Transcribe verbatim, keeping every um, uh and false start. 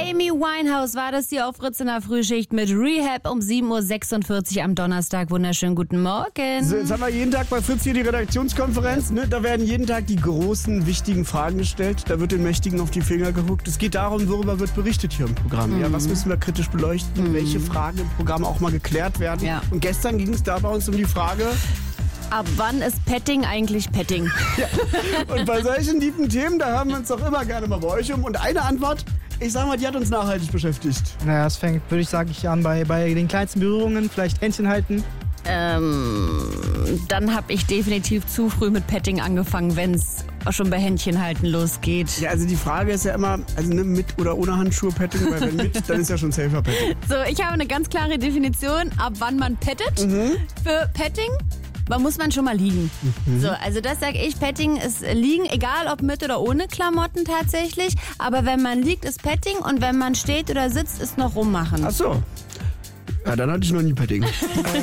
Amy Winehouse war das hier auf Fritz in der Frühschicht mit Rehab um sieben Uhr sechsundvierzig am Donnerstag. Wunderschönen guten Morgen. So, jetzt haben wir jeden Tag bei Fritz hier die Redaktionskonferenz. Ne? Da werden jeden Tag die großen, wichtigen Fragen gestellt. Da wird den Mächtigen auf die Finger geguckt. Es geht darum, worüber wird berichtet hier im Programm. Mhm. Ja, was müssen wir kritisch beleuchten? Mhm. Welche Fragen im Programm auch mal geklärt werden? Ja. Und gestern ging es da bei uns um die Frage... Ab wann ist Petting eigentlich Petting? Ja. Und bei solchen tiefen Themen, da hören wir uns doch immer gerne mal bei euch um. Und eine Antwort, ich sag mal, die hat uns nachhaltig beschäftigt. Naja, es fängt, würde ich sagen, ich an bei, bei den kleinsten Berührungen, vielleicht Händchen halten. Ähm, dann habe ich definitiv zu früh mit Petting angefangen, wenn es schon bei Händchen halten losgeht. Ja, also die Frage ist ja immer, also ne, mit oder ohne Handschuhe Petting, weil wenn mit, dann ist ja schon safer Petting. So, ich habe eine ganz klare Definition, ab wann man pettet. Mhm. Für Petting, man muss man schon mal liegen. Mhm. So, also das sage ich, Petting ist liegen, egal ob mit oder ohne Klamotten tatsächlich. Aber wenn man liegt, ist Petting und wenn man steht oder sitzt, ist noch rummachen. Ach so. Ja, dann hatte ich noch nie Petting.